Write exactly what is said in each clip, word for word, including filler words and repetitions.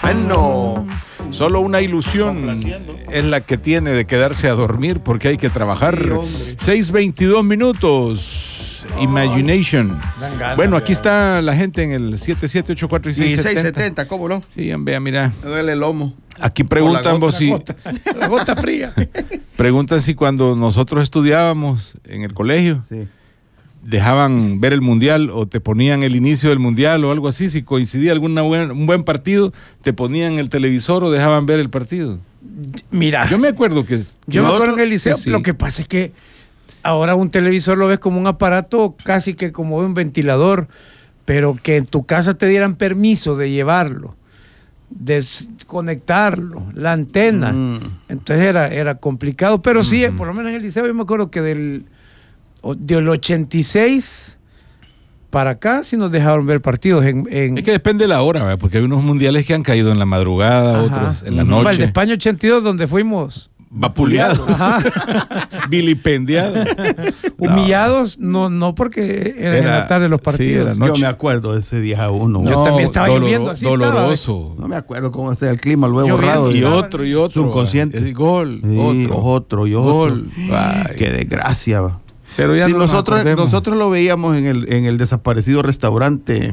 Bueno, solo una ilusión es la que tiene de quedarse a dormir porque hay que trabajar. Sí, seis veintidós minutos. Imagination. Bueno, aquí está la gente en el siete siete ocho cuatro seis seis setenta, ¿cómo no? Sí, vea, mira. Me duele el lomo. Aquí preguntan vos si... Gota, la gota fría. Preguntan si cuando nosotros estudiábamos en el colegio, sí, dejaban ver el mundial o te ponían el inicio del mundial o algo así, si coincidía alguna buen, un buen partido, te ponían el televisor o dejaban ver el partido. Mira. Yo me acuerdo que... Yo me acuerdo en el liceo, sí. Lo que pasa es que ahora un televisor lo ves como un aparato casi que como un ventilador, pero que en tu casa te dieran permiso de llevarlo, desconectarlo, la antena. Mm. Entonces era, era complicado, pero sí, mm-hmm. por lo menos en el liceo yo me acuerdo que del, del ochenta y seis para acá sí nos dejaron ver partidos. En, en... Es que depende de la hora, ¿verdad? Porque hay unos mundiales que han caído en la madrugada, ajá, otros en la noche. No, el de España ochenta y dos donde fuimos... vapuleados, vilipendiados, humillados, no, no porque era, era en la tarde los partidos. Sí, yo me acuerdo de ese diez a uno. Yo no, también estaba dolor, lloviendo así. Doloroso. Estaba. No me acuerdo cómo está el clima, lo he lloviendo, borrado. Y otro, y otro. Subconsciente. Es gol, sí, otro, otro, y otro. Gol. Ay, qué desgracia. Pero ya sí, no nosotros, nosotros lo veíamos en el, en el desaparecido restaurante.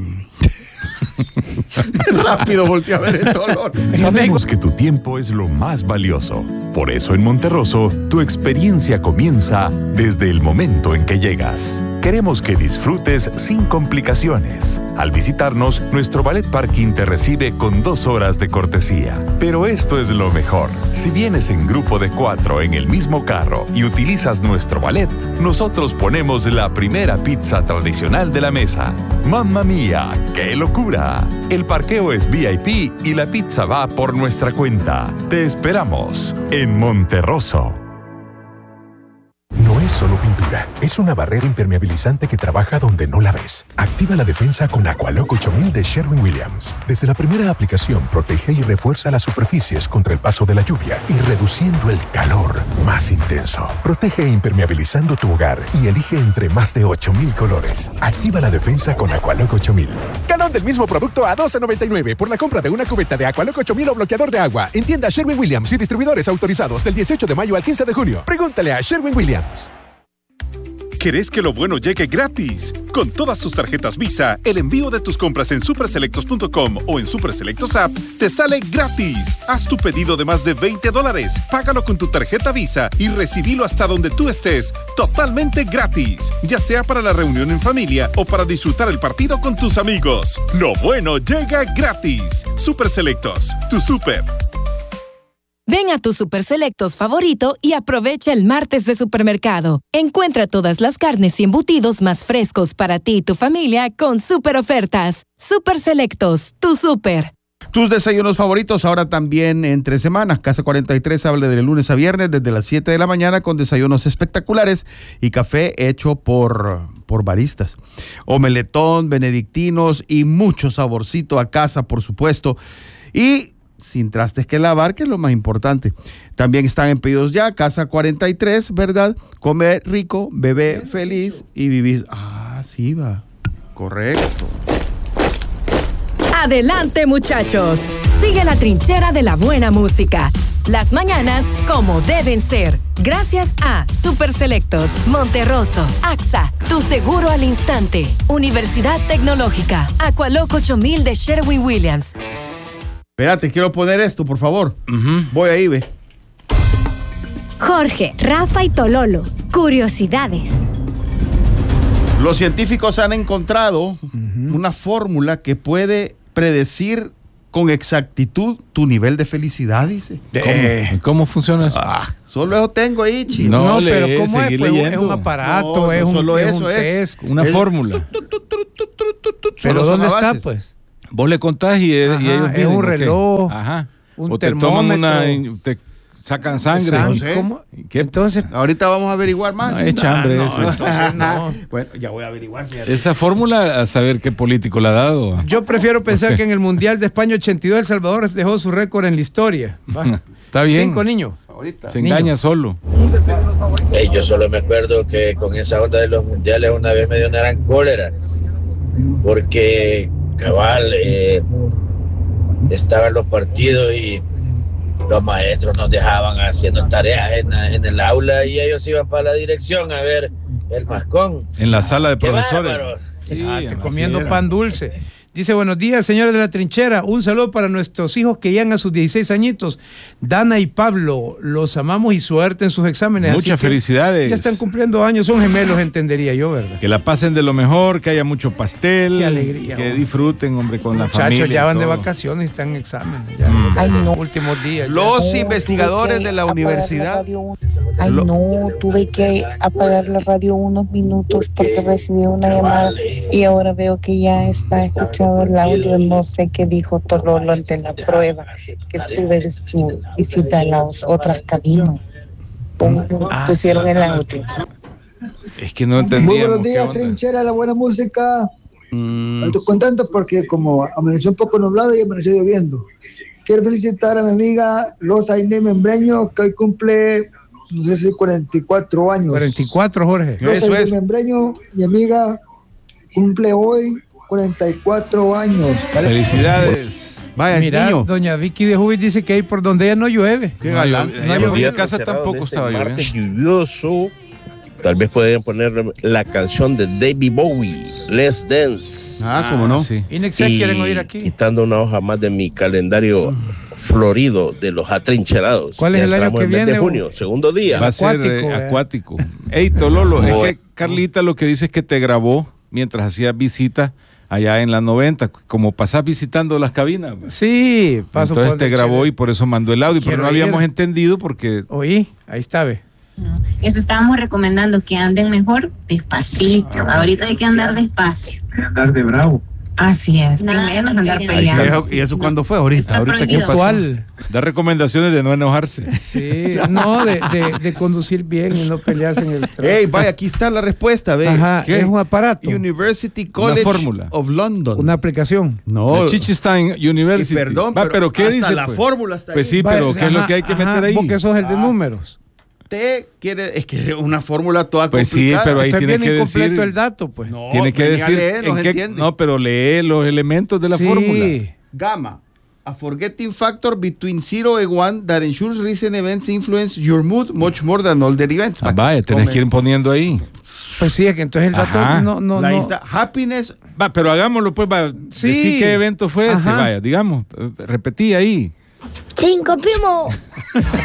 Rápido volteé a ver el dolor. Sabemos que tu tiempo es lo más valioso. Por eso en Monterroso, tu experiencia comienza desde el momento en que llegas. Queremos que disfrutes sin complicaciones. Al visitarnos, nuestro ballet parking te recibe con dos horas de cortesía. Pero esto es lo mejor. Si vienes en grupo de cuatro en el mismo carro y utilizas nuestro ballet, nosotros ponemos la primera pizza tradicional de la mesa. ¡Mamma mía! ¡Qué locura! El parqueo es V I P y la pizza va por nuestra cuenta. Te esperamos en Monterroso. No es solo pintura, es una barrera impermeabilizante que trabaja donde no la ves. Activa la defensa con Aqualock ocho mil de Sherwin-Williams. Desde la primera aplicación, protege y refuerza las superficies contra el paso de la lluvia y reduciendo el calor más intenso. Protege impermeabilizando tu hogar y elige entre más de ocho mil colores. Activa la defensa con Aqualock ocho mil. Galón del mismo producto a doce noventa y nueve por la compra de una cubeta de Aqualock ocho mil o bloqueador de agua. En tienda Sherwin-Williams y distribuidores autorizados del dieciocho de mayo al quince de junio. Pregúntale a Sherwin-Williams. ¿Querés que lo bueno llegue gratis? Con todas tus tarjetas Visa, el envío de tus compras en superselectos punto com o en Superselectos App te sale gratis. Haz tu pedido de más de veinte dólares, págalo con tu tarjeta Visa y recibilo hasta donde tú estés, totalmente gratis. Ya sea para la reunión en familia o para disfrutar el partido con tus amigos. Lo bueno llega gratis. Superselectos, tu super. Ven a tu Super Selectos favorito y aprovecha el martes de supermercado. Encuentra todas las carnes y embutidos más frescos para ti y tu familia con super ofertas. Super Selectos, tu super. Tus desayunos favoritos ahora también entre semanas. Casa cuarenta y tres hable de lunes a viernes desde las siete de la mañana con desayunos espectaculares y café hecho por, por baristas. Omeletón, benedictinos y mucho saborcito a casa, por supuesto. Y sin trastes que lavar, que es lo más importante. También están en Pedidos Ya, Casa cuarenta y tres, ¿verdad? Come rico, bebé feliz y vivir. Ah, sí va. Correcto. Adelante, muchachos. Sigue la trinchera de la buena música. Las mañanas como deben ser. Gracias a Super Selectos, Monterroso, A X A, tu seguro al instante. Universidad Tecnológica, Aqualock ocho mil de Sherwin-Williams. Espérate, quiero poner esto, por favor. Uh-huh. Voy ahí, ve. Jorge, Rafa y Tololo. Curiosidades. Los científicos han encontrado uh-huh. una fórmula que puede predecir con exactitud tu nivel de felicidad, dice. ¿Cómo, ¿Cómo funciona eso? Ah, solo eso tengo ahí, chico. No, no pero ¿cómo es? Pues es un aparato, no, es, un, solo es eso un es. test. Una es, fórmula. Tu, tu, tu, tu, tu, tu, tu, pero ¿dónde está, pues? Vos le contás y, Ajá, y ellos es un reloj, Ajá. un o termómetro. Te toman una, te sacan sangre. No sé. ¿Cómo? ¿Qué? Entonces, ahorita vamos a averiguar más. No, es chambre no, eso. Entonces no. Bueno, ya voy a averiguar. Fíjate. Esa fórmula, a saber qué político la ha dado. Yo prefiero pensar que en el Mundial de España ochenta y dos El Salvador dejó su récord en la historia. Va. Está bien. Cinco niños. Ahorita. Se engaña Niño. Solo. Hey, yo solo me acuerdo que con esa onda de los mundiales una vez me dio una gran cólera. Porque, cabal, eh, estaban los partidos y los maestros nos dejaban haciendo tareas en, en el aula y ellos iban para la dirección a ver el mascón. En la sala de ¡Qué profesores. bárbaro! Sí, ah, comiendo pan dulce. Dice, buenos días, señores de la trinchera. Un saludo para nuestros hijos que llegan a sus dieciséis añitos. Dana y Pablo, los amamos y suerte en sus exámenes. Muchas felicidades. Ya están cumpliendo años, son gemelos, entendería yo, ¿verdad? Que la pasen de lo mejor, que haya mucho pastel. Qué alegría. Que hombre. disfruten, hombre, con Muchachos, la familia. Muchachos, ya van de todo. vacaciones y están en exámenes. Ya, Mm. Ay, no. Últimos días. Los ya. investigadores de la universidad. Ay, no, tuve que apagar la radio unos minutos porque recibí una llamada y ahora veo que ya está escuchado el audio. No sé qué dijo Tololo ante la prueba que tuve de su visita a las otras cabinas. Pusieron el audio. Es que no entendíamos. Muy buenos días, trinchera, la buena música. Mm. Estoy contento porque como amaneció un poco nublado y amaneció lloviendo. Quiero felicitar a mi amiga Rosa Inés Membreño, que hoy cumple, no sé si cuarenta y cuatro años. cuarenta y cuatro, Jorge. Rosa Inés Membreño, mi amiga, cumple hoy cuarenta y cuatro años. ¿Vale? Felicidades. Vaya, mira, niño. Doña Vicky de Jubis dice que ahí por donde ella no llueve. Qué galán. No, no, en mi casa tampoco estaba lloviendo. Lluvioso. Tal vez podrían poner la canción de David Bowie, Let's Dance. Ah, cómo no. Sí. Y quieren oír aquí. Quitando una hoja más de mi calendario florido de los atrincherados. ¿Cuál es el año que el viene? Mes de junio, segundo día. Va a ser acuático. Eh, acuático. Ey, Tololo, es que Carlita lo que dice es que te grabó mientras hacías visita allá en la noventa, como pasás visitando las cabinas. Sí, paso. Entonces te grabó chévere. Y por eso mandó el audio, Quiero pero no habíamos ir. entendido porque... Oí, ahí está, ve. No, eso estábamos recomendando, que anden mejor despacito. Ah, ahorita hay que andar despacio. Hay que andar de bravo. Así es, menos andar peleando. ¿Y eso cuándo fue? Ahorita. Ahorita qué pasó. Da recomendaciones de no enojarse. Sí, no, de, de, de conducir bien y no pelearse en el tráfico. Ey, vaya, aquí está la respuesta, ve. Ajá, ¿qué? Es un aparato. University College of London. Una aplicación. No. La Chichestein University. Y perdón, Va, pero, pero ¿qué hasta dice? la pues? fórmula está ahí. Pues sí, pero ¿qué ajá, es lo que hay que ajá, meter ahí? Porque eso es el de ah. números. T quiere, es que es una fórmula toda pues complicada. Sí, pero ahí Entonces tiene que incompleto decir el dato, pues. No, tiene que decir leer, no, en qué, no, pero lee los elementos de la sí. fórmula. Gamma, a forgetting factor between zero and one that ensures recent events influence your mood much more than older events. Ah, vaya, tenés que ir poniendo ahí. Pues sí, es que entonces el dato ajá. no, no, la no. Insta, happiness. Va, pero hagámoslo pues, va, sí. decir qué evento fue ajá. ese, vaya, digamos, repetí ahí. Cinco, primo.